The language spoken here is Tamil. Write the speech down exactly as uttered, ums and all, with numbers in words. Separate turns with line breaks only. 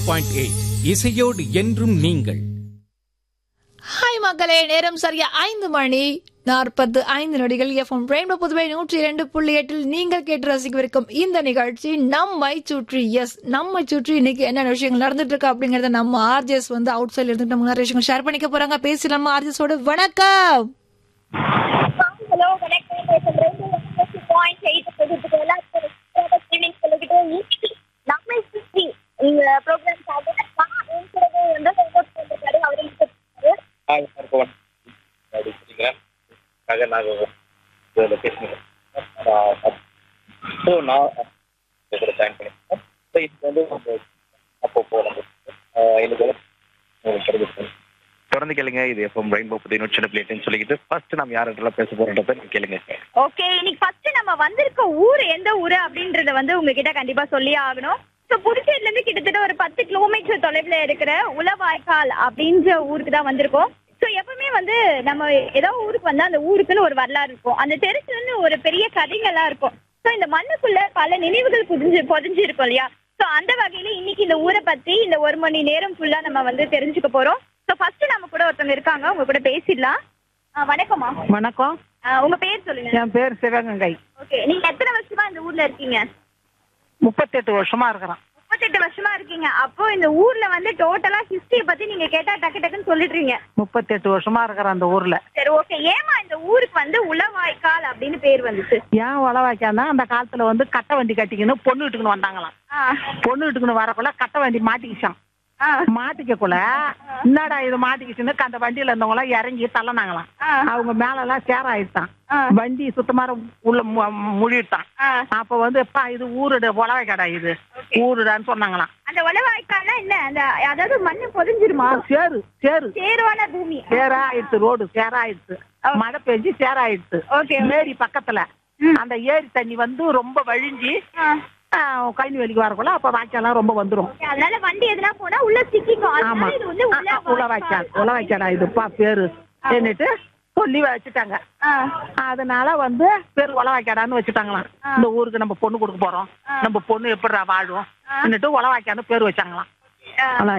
பாயிண்ட் எயிட் இசையோடு என்றும் நீங்கள்.
ஹாய் மக்களே, நேரம் சரியா ஐந்து மணி நாற்பத்து ஐந்து நொடிகள். எஃப்எம் ரெயின்போ புதுவை நூற்றி இரண்டு புள்ளி எட்டில் நீங்கள் கேட்டு ரசிக்கவிருக்கும் இந்த நிகழ்ச்சி நம்மை சுற்றி. எஸ், நம்மை சுற்றி இன்னைக்கு என்ன விஷயங்கள் நடந்துட்டு இருக்கு அப்படிங்கறத நம்ம ஆர்ஜிஎஸ் வந்து அவுட் சைட்ல இருந்து நம்ம நிறைய விஷயங்கள் ஷேர் பண்ணிக்க போறாங்க. பேசலாமா ஆர்ஜிஎஸோட? வணக்கம்.
ஹலோ, வணக்கம். பாயிண்ட் எயிட் சொல்லிக்கிட்டு நம்மை சுற்றி இந்த ப்ரோக்ராம்காக வந்து அவரு
தொடர்ந்து கேளுங்க. இது எஃப்எம் ரெயின்போ புதிய நூற்றி பிளேட்னு சொல்லிக்கிட்டு ஃபர்ஸ்ட் நம்ம யார்கிட்ட பேச போறோம்ன்றத கேளுங்க.
ஓகே, இன்னைக்கு ஃபர்ஸ்ட் நம்ம வந்திருக்க ஊர் எந்த ஊரு அப்படின்றத வந்து உங்ககிட்ட கண்டிப்பா சொல்லியே ஆகணும். ஸோ புதுச்சேரியில இருந்து கிட்டத்தட்ட ஒரு பத்து கிலோமீட்டர் தொலைவில் இருக்கிற உளவாய்க்கால் அப்படின்ற ஊருக்கு தான் வந்திருக்கோம். ஸோ எப்பவுமே வந்து நம்ம ஏதோ ஊருக்கு வந்தா அந்த ஊருக்குன்னு ஒரு வரலாறு இருக்கும், அந்த தெருக்குன்னு ஒரு பெரிய கதைகள்லாம் இருக்கும். ஸோ இந்த மண்ணுக்குள்ள பல நினைவுகள் புதிஞ்சு பொதிஞ்சு இருக்கும் இல்லையா? ஸோ அந்த வகையில இன்னைக்கு இந்த ஊரை பத்தி இந்த ஒரு மணி நேரம் ஃபுல்லா நம்ம வந்து தெரிஞ்சுக்க போறோம். ஸோ ஃபர்ஸ்ட் நம்ம கூட ஒருத்தவங்க இருக்காங்க, உங்க கூட பேசிடலாம். வணக்கம்மா.
வணக்கம்.
உங்க பேர் சொல்லுங்க.
என் பேர் சிவகங்கை.
ஓகே, நீங்க எத்தனை வருஷமா இந்த ஊர்ல இருக்கீங்க?
முப்பத்தெட்டு வருஷமா இருக்கிறேன்.
முப்பத்தெட்டு வருஷமா இருக்கீங்க. அப்போ இந்த ஊர்ல வந்து டோட்டலா ஹிஸ்டரிய பத்தி நீங்க கேட்டா டக்கு டக்குன்னு சொல்லிடுறீங்க.
முப்பத்தெட்டு வருஷமா இருக்கிறேன் அந்த ஊர்ல.
சரி, ஓகே. ஏமா இந்த ஊருக்கு வந்து உளவாய்க்கால் அப்படின்னு பேர் வந்துச்சு?
ஏன் உளவாய்க்கால்னா அந்த காலத்துல வந்து கட்டை வண்டி கட்டிக்கின்னு பொண்ணு வீட்டுக்குன்னு வந்தாங்களாம். பொண்ணு வீட்டுக்குன்னு வரக்குள்ள கட்டை வண்டி மாட்டிக்கிச்சான். மாட்டிக்கக்குள்ள என்னடா இது மாட்டிக்கிச்சுன்னு அந்த வண்டியில இருந்தவங்க எல்லாம் இறங்கி தள்ளனாங்களாம். அவங்க மேல எல்லாம் சேர ஆயிட்டான், வண்டி சுத்தமா உள்ள முழிட்டான். அப்ப வந்து எப்பா இது ஊருட உளவாய்க்காடா, இது ஊருடான்னு சொன்னாங்களாம்.
அந்த உளவாய்க்கால்னா என்ன? அந்த அதாவது மண்ணு பொதிஞ்சிருமா?
சேரு சேரு
சேருவான பூமி.
சேரா ஆயிடுச்சு, ரோடு சேரா ஆயிடுச்சு, மழை பெஞ்சு சேரா ஆயிடுச்சு. ஏரி பக்கத்துல அந்த ஏரி தண்ணி வந்து ரொம்ப வழிஞ்சி கழிவு வெளிக்கு வரக்குள்ள அப்ப வாய்க்காலாம் ரொம்ப வந்துரும்.
அதனால வண்டி எதுனா போனா உள்ள சிக்கிக்கும்.
ஆமா, உளவாய்க்கால் உளவாய்க்காடா இதுப்பா பேரு என்னட்டு சொல்லி வச்சுட்டாங்க. அதனால வந்து பேர் உளவாய்க்காடான்னு வச்சுட்டாங்களாம். இந்த ஊருக்கு நம்ம பொண்ணு கொடுக்க போறோம், நம்ம பொண்ணு எப்படிடா வாழும் என்னட்டு உளவாய்க்கான்னு பேர் வச்சாங்களாம்.